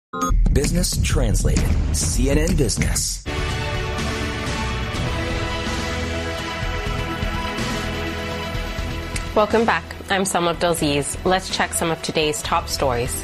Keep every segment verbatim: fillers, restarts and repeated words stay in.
Business Translated, C N N Business. Welcome back. I'm Selma Abdelaziz. Let's check some of today's top stories.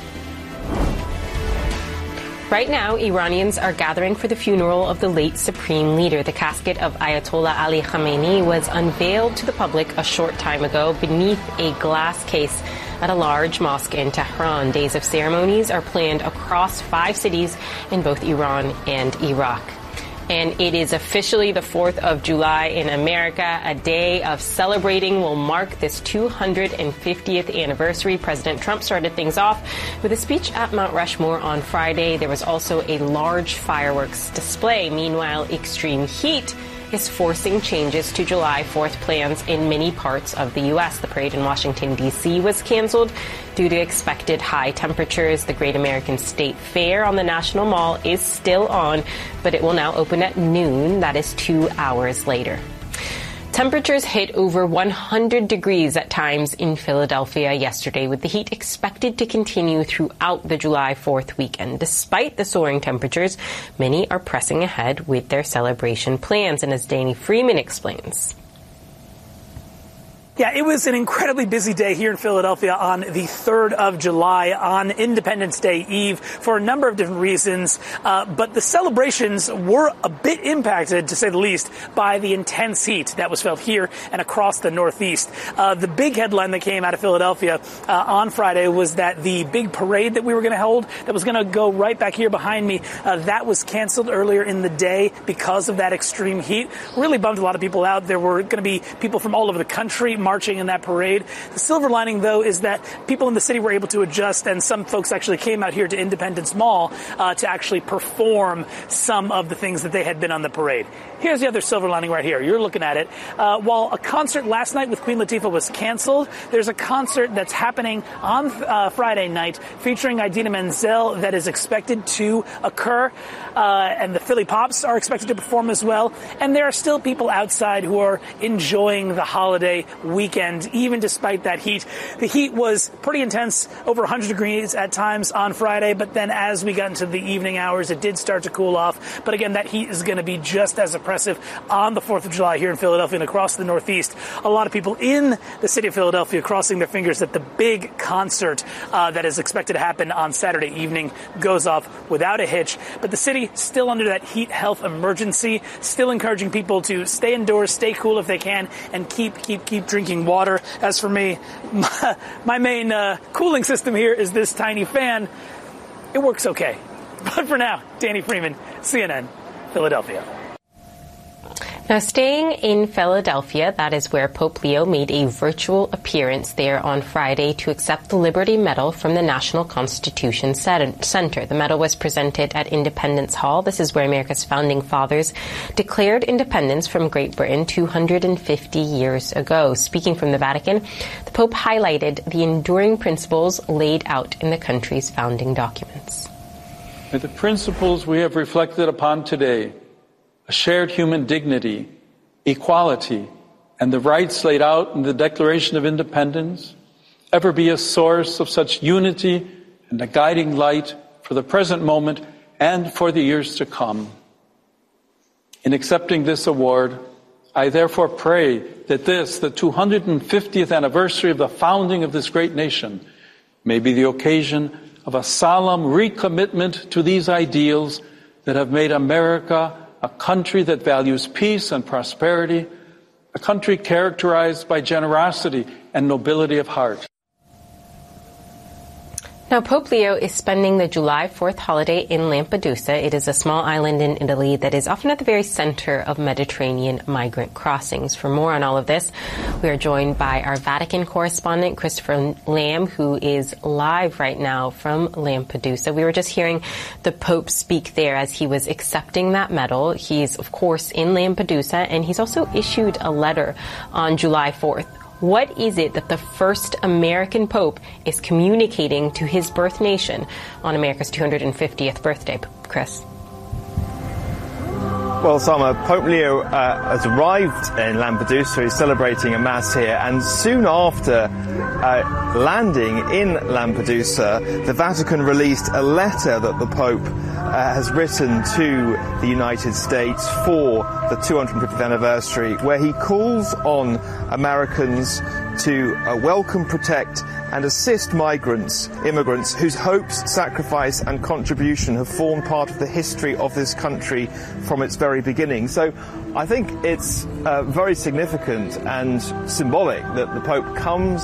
Right now, Iranians are gathering for the funeral of the late supreme leader. The casket of Ayatollah Ali Khamenei was unveiled to the public a short time ago beneath a glass case at a large mosque in Tehran. Days of ceremonies are planned across five cities in both Iran and Iraq. And it is officially the fourth of July in America. A day of celebrating will mark this two hundred fiftieth anniversary. President Trump started things off with a speech at Mount Rushmore on Friday. There was also a large fireworks display. Meanwhile, extreme heat is forcing changes to July fourth plans in many parts of the U S. The parade in Washington, D C was canceled due to expected high temperatures. The Great American State Fair on the National Mall is still on, but it will now open at noon. That is two hours later. Temperatures hit over one hundred degrees at times in Philadelphia yesterday, with the heat expected to continue throughout the July fourth weekend. Despite the soaring temperatures, many are pressing ahead with their celebration plans. And as Danny Freeman explains. Yeah, it was an incredibly busy day here in Philadelphia on the third of July, on Independence Day Eve, for a number of different reasons. Uh, but the celebrations were a bit impacted, to say the least, by the intense heat that was felt here and across the Northeast. Uh, the big headline that came out of Philadelphia uh, on Friday was that the big parade that we were going to hold, that was going to go right back here behind me, uh, that was canceled earlier in the day because of that extreme heat. Really bummed a lot of people out. There were going to be people from all over the country marching in that parade. The silver lining, though, is that people in the city were able to adjust, and some folks actually came out here to Independence Mall uh, to actually perform some of the things that they had been on the parade. Here's the other silver lining right here. You're looking at it. Uh, while a concert last night with Queen Latifah was canceled, there's a concert that's happening on uh, Friday night featuring Idina Menzel that is expected to occur, uh, and the Philly Pops are expected to perform as well. And there are still people outside who are enjoying the holiday weekend, even despite that heat. The heat was pretty intense, over one hundred degrees at times on Friday, but then as we got into the evening hours, it did start to cool off. But again, that heat is going to be just as oppressive on the fourth of July here in Philadelphia and across the Northeast. A lot of people in the city of Philadelphia crossing their fingers that the big concert uh, that is expected to happen on Saturday evening goes off without a hitch. But the city still under that heat health emergency, still encouraging people to stay indoors, stay cool if they can, and keep, keep, keep drinking water. As for me, my, my main uh, cooling system here is this tiny fan. It works okay. But for now, Danny Freeman, C N N, Philadelphia. Now, staying in Philadelphia, that is where Pope Leo made a virtual appearance there on Friday to accept the Liberty Medal from the National Constitution Center. The medal was presented at Independence Hall. This is where America's founding fathers declared independence from Great Britain two hundred fifty years ago. Speaking from the Vatican, the Pope highlighted the enduring principles laid out in the country's founding documents. May the principles we have reflected upon today, a shared human dignity, equality, and the rights laid out in the Declaration of Independence, ever be a source of such unity and a guiding light for the present moment and for the years to come. In accepting this award, I therefore pray that this, the two hundred fiftieth anniversary of the founding of this great nation, may be the occasion of a solemn recommitment to these ideals that have made America a country that values peace and prosperity, a country characterized by generosity and nobility of heart. Now, Pope Leo is spending the July fourth holiday in Lampedusa. It is a small island in Italy that is often at the very center of Mediterranean migrant crossings. For more on all of this, we are joined by our Vatican correspondent, Christopher Lamb, who is live right now from Lampedusa. We were just hearing the Pope speak there as he was accepting that medal. He's, of course, in Lampedusa, and he's also issued a letter on July fourth. What is it that the first American Pope is communicating to his birth nation on America's two hundred fiftieth birthday, Chris? Well, Salma, Pope Leo uh, has arrived in Lampedusa. He's celebrating a mass here, and soon after uh, landing in Lampedusa, the Vatican released a letter that the Pope uh, has written to the United States for the two hundred fiftieth anniversary, where he calls on Americans to uh, welcome, protect and assist migrants, immigrants whose hopes, sacrifice and contribution have formed part of the history of this country from its very beginning. So I think it's uh, very significant and symbolic that the Pope comes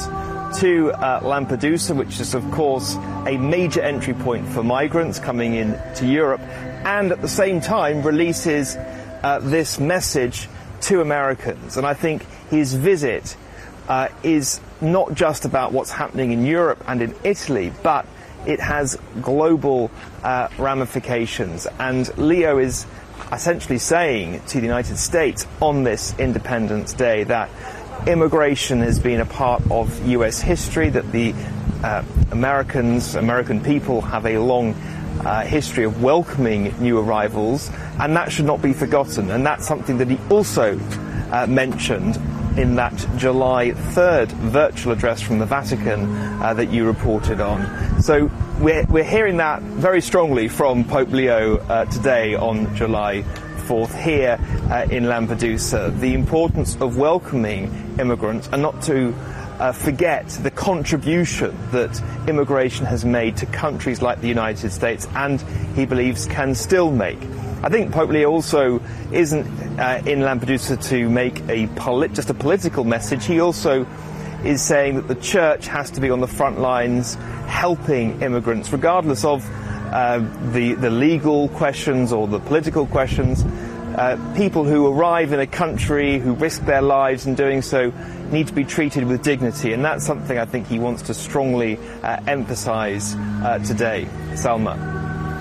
to uh, Lampedusa, which is of course a major entry point for migrants coming in to Europe, and at the same time releases uh, this message to Americans. And I think his visit uh, is not just about what's happening in Europe and in Italy, but it has global uh, ramifications. And Leo is essentially saying to the United States on this Independence Day that immigration has been a part of U S history, that the uh, Americans, American people have a long uh, history of welcoming new arrivals, and that should not be forgotten. And that's something that he also uh, mentioned in that July third virtual address from the Vatican uh, that you reported on. So we're, we're hearing that very strongly from Pope Leo uh, today on July fourth here uh, in Lampedusa, the importance of welcoming immigrants and not to uh, forget the contribution that immigration has made to countries like the United States, and he believes can still make. I think Pope Leo also isn't uh, in Lampedusa to make a polit- just a political message. He also is saying that the church has to be on the front lines helping immigrants, regardless of uh, the, the legal questions or the political questions. Uh, people who arrive in a country, who risk their lives in doing so, need to be treated with dignity. And that's something I think he wants to strongly uh, emphasize uh, today. Salma.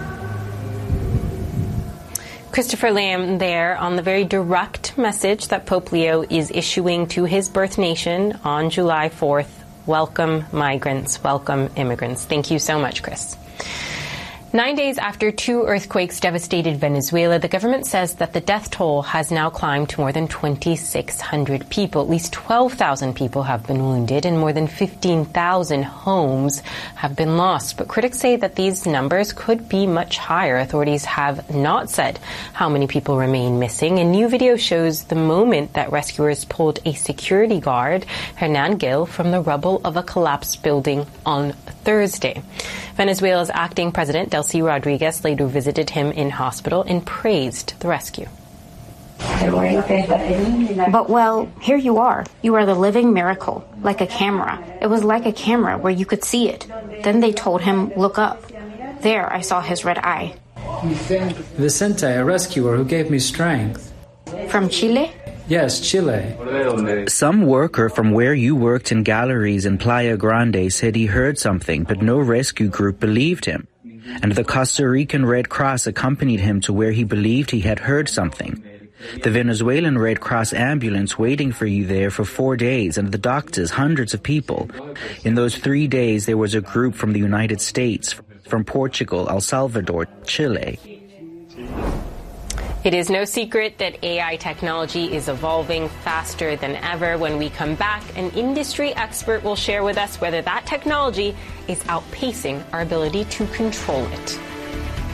Christopher Lamb there on the very direct message that Pope Leo is issuing to his birth nation on July fourth. Welcome migrants, welcome immigrants. Thank you so much, Chris. Nine days after two earthquakes devastated Venezuela, the government says that the death toll has now climbed to more than twenty-six hundred people. At least twelve thousand people have been wounded and more than fifteen thousand homes have been lost. But critics say that these numbers could be much higher. Authorities have not said how many people remain missing. A new video shows the moment that rescuers pulled a security guard, Hernan Gil, from the rubble of a collapsed building on Thursday. Venezuela's acting president, Delcy Rodriguez, later visited him in hospital and praised the rescue. But, well, here you are. You are the living miracle, like a camera. It was like a camera where you could see it. Then they told him, look up. There, I saw his red eye. Vicente, a rescuer who gave me strength. From Chile? Yes, Chile. Some worker from where you worked in galleries in Playa Grande said he heard something, but no rescue group believed him. And the Costa Rican Red Cross accompanied him to where he believed he had heard something. The Venezuelan Red Cross ambulance waiting for you there for four days, and the doctors, hundreds of people. In those three days, there was a group from the United States, from Portugal, El Salvador, Chile. It is no secret that A I technology is evolving faster than ever. When we come back, an industry expert will share with us whether that technology is outpacing our ability to control it.